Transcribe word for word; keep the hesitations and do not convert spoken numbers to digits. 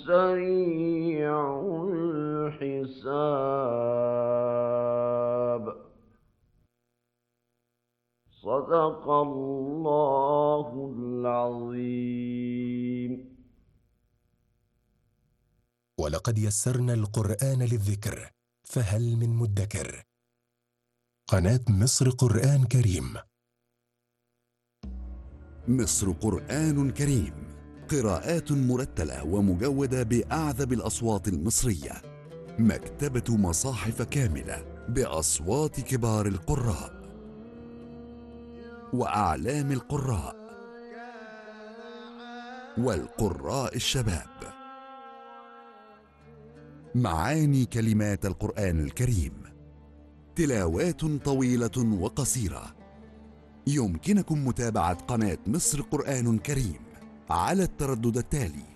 سريع الحساب. صدق الله العظيم. ولقد يسرنا القرآن للذكر فهل من مدكر. قناة مصر قرآن كريم. مصر قرآن كريم، قراءات مرتلة ومجودة بأعذب الأصوات المصرية. مكتبة مصاحف كاملة بأصوات كبار القراء وأعلام القراء والقراء الشباب. معاني كلمات القرآن الكريم، تلاوات طويلة وقصيرة. يمكنكم متابعة قناة مصر قرآن كريم على التردد التالي: